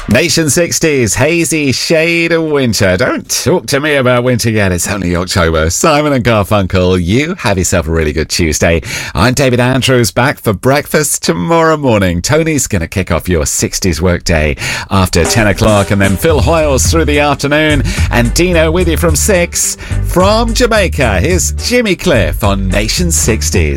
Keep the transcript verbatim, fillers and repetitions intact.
Nation sixties, hazy shade of winter. Don't talk to me about winter yet. It's only October. Simon and Garfunkel, you have yourself a really good Tuesday. I'm David Andrews, back for breakfast tomorrow morning. Tony's going to kick off your sixties workday after ten o'clock, and then Phil Hoyles through the afternoon, and Dino with you from six. From Jamaica, here's Jimmy Cliff on Nation sixties.